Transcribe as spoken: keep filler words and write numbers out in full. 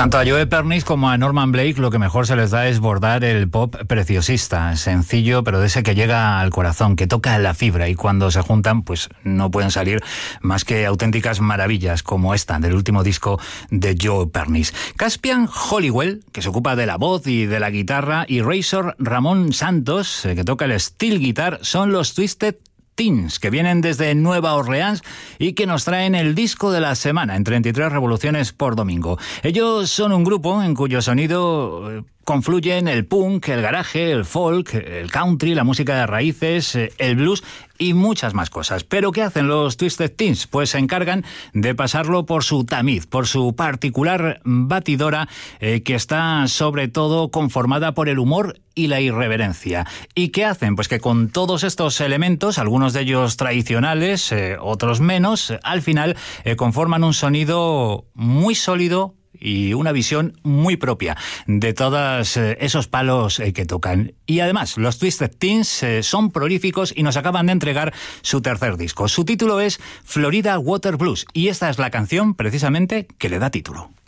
Tanto a Joe Pernice como a Norman Blake lo que mejor se les da es bordar el pop preciosista, sencillo, pero de ese que llega al corazón, que toca la fibra, y cuando se juntan pues no pueden salir más que auténticas maravillas como esta del último disco de Joe Pernice. Caspian Hollywell, que se ocupa de la voz y de la guitarra, y Razor Ramón Santos, que toca el steel guitar, son los Twisted Teens, que vienen desde Nueva Orleans y que nos traen el disco de la semana en treinta y tres revoluciones por domingo. Ellos son un grupo en cuyo sonido confluyen el punk, el garaje, el folk, el country, la música de raíces, el blues y muchas más cosas. ¿Pero qué hacen los Twisted Teens? Pues se encargan de pasarlo por su tamiz, por su particular batidora, eh, que está sobre todo conformada por el humor y la irreverencia. ¿Y qué hacen? Pues que con todos estos elementos, algunos de ellos tradicionales, eh, otros menos, al final eh, conforman un sonido muy sólido y una visión muy propia de todos eh, esos palos eh, que tocan. Y además, los Twisted Teens eh, son prolíficos y nos acaban de entregar su tercer disco. Su título es Florida Water Blues y esta es la canción precisamente que le da título.